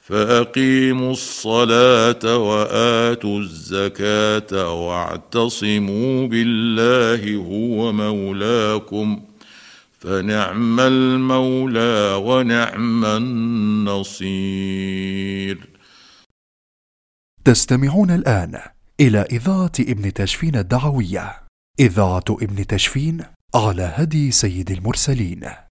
فأقيموا الصلاة وآتوا الزكاة واعتصموا بالله هو مولاكم فنعم المولى ونعم النصير. تستمعون الآن إلى إذاعة ابن تشفين الدعوية، إذاعة ابن تشفين على هدي سيد المرسلين.